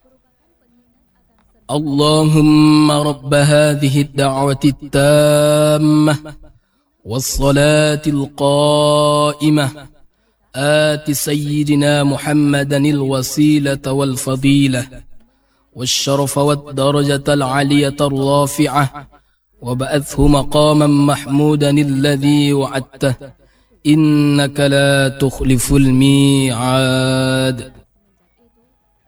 اللهم رب هذه الدعوة التامة والصلاة القائمة آت سيدنا محمدا الوسيلة والفضيلة والشرف والدرجة العالية الرافعة وبعثه مقاما محمودا الذي وعدته إنك لا تخلف الميعاد.